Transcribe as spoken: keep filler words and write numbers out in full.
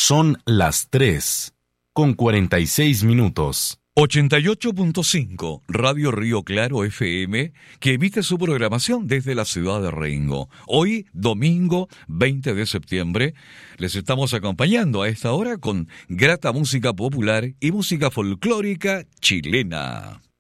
Son las tres, con cuarenta y seis minutos. ochenta y ocho punto cinco, Radio Río Claro F M, que emite su programación desde la ciudad de Rengo. Hoy, domingo veinte de septiembre, les estamos acompañando a esta hora con grata música popular y música folclórica chilena.